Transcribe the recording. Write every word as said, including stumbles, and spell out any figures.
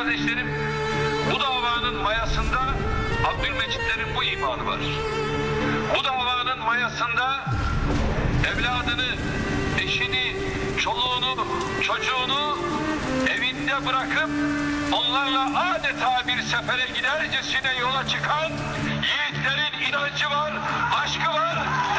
kardeşlerim, bu davanın mayasında Abdülmecitlerin bu imanı var. Bu davanın mayasında evladını, eşini, çoluğunu, çocuğunu evinde bırakıp onlarla adeta bir sefere gidercesine yola çıkan yiğitlerin inancı var, aşkı var,